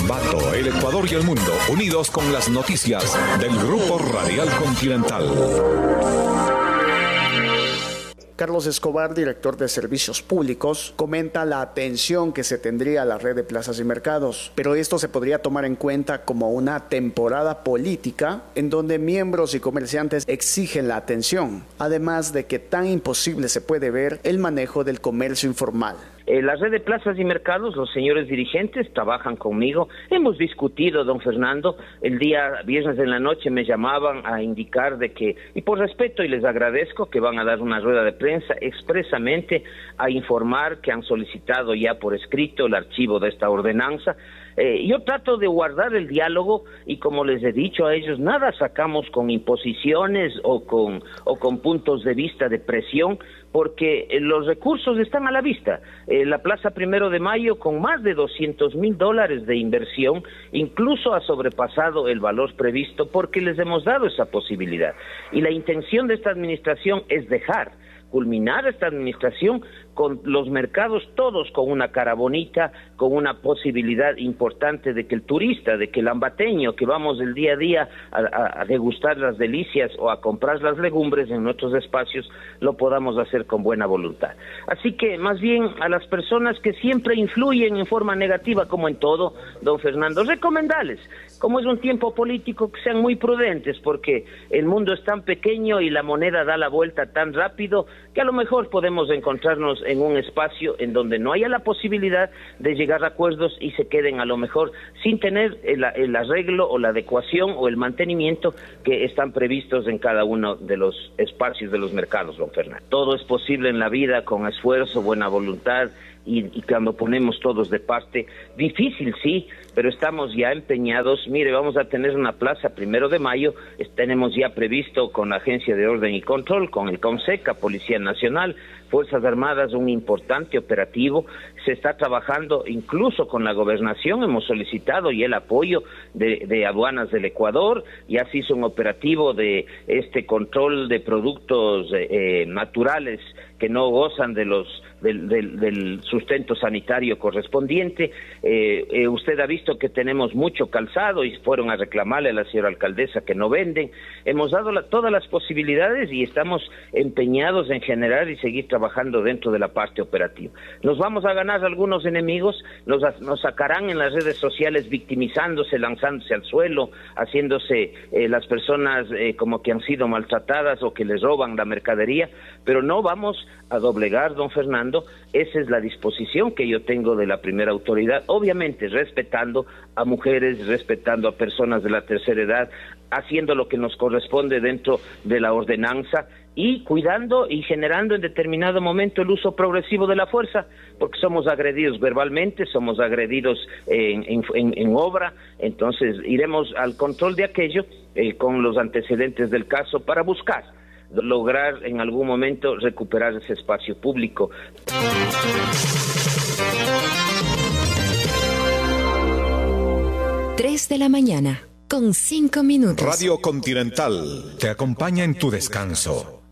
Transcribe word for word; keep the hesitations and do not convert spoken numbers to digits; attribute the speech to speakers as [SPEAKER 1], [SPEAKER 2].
[SPEAKER 1] Ambato, el Ecuador y el mundo, unidos con las noticias del Grupo Radial Continental.
[SPEAKER 2] Carlos Escobar, director de Servicios Públicos, comenta la atención que se tendría a la red de plazas y mercados, pero esto se podría tomar en cuenta como una temporada política en donde miembros y comerciantes exigen la atención, además de que tan imposible se puede ver el manejo del comercio informal.
[SPEAKER 3] Eh, la red de plazas y mercados, los señores dirigentes trabajan conmigo. Hemos discutido, don Fernando, el día viernes en la noche me llamaban a indicar de que, y por respeto, y les agradezco, que van a dar una rueda de prensa expresamente a informar que han solicitado ya por escrito el archivo de esta ordenanza. Eh, yo trato de guardar el diálogo y, como les he dicho a ellos, nada sacamos con imposiciones o con, o con puntos de vista de presión, porque eh, los recursos están a la vista. Eh, la Plaza Primero de Mayo, con más de doscientos mil dólares de inversión, incluso ha sobrepasado el valor previsto porque les hemos dado esa posibilidad. Y la intención de esta administración es dejar culminar esta administración con los mercados todos con una cara bonita, con una posibilidad importante de que el turista, de que el ambateño, que vamos el día a día a, a, a degustar las delicias o a comprar las legumbres en nuestros espacios, lo podamos hacer con buena voluntad. Así que, más bien, a las personas que siempre influyen en forma negativa, como en todo, don Fernando, recomendarles, como es un tiempo político, que sean muy prudentes, porque el mundo es tan pequeño y la moneda da la vuelta tan rápido, que a lo mejor podemos encontrarnos en un espacio en donde no haya la posibilidad de llegar a acuerdos y se queden a lo mejor sin tener el, el arreglo o la adecuación o el mantenimiento que están previstos en cada uno de los espacios de los mercados, don Fernando. Todo es posible en la vida con esfuerzo, buena voluntad, y, y cuando ponemos todos de parte, difícil sí, pero estamos ya empeñados. Mire, vamos a tener una plaza primero de mayo, tenemos ya previsto con la Agencia de Orden y Control, con el COMSECA, Policía Nacional, Fuerzas Armadas, un importante operativo. Se está trabajando incluso con la Gobernación, hemos solicitado y el apoyo de, de Aduanas del Ecuador, ya se hizo un operativo de este control de productos eh, naturales que no gozan de los del, del, del sustento sanitario correspondiente. Eh, eh, usted ha visto que tenemos mucho calzado y fueron a reclamarle a la señora alcaldesa que no venden. Hemos dado la, todas las posibilidades y estamos empeñados en generar y seguir trabajando dentro de la parte operativa. Nos vamos a ganar algunos enemigos, nos, nos sacarán en las redes sociales victimizándose, lanzándose al suelo, haciéndose eh, las personas eh, como que han sido maltratadas o que les roban la mercadería, pero no vamos a doblegar, don Fernando. Esa es la disposición que yo tengo de la primera autoridad, obviamente respetando a mujeres, respetando a personas de la tercera edad, haciendo lo que nos corresponde dentro de la ordenanza y cuidando y generando en determinado momento el uso progresivo de la fuerza, porque somos agredidos verbalmente, somos agredidos en, en, en, en obra. Entonces iremos al control de aquello eh, con los antecedentes del caso para buscar lograr en algún momento recuperar ese espacio público.
[SPEAKER 4] Tres de la mañana, con cinco minutos.
[SPEAKER 1] Radio Continental te acompaña en tu descanso.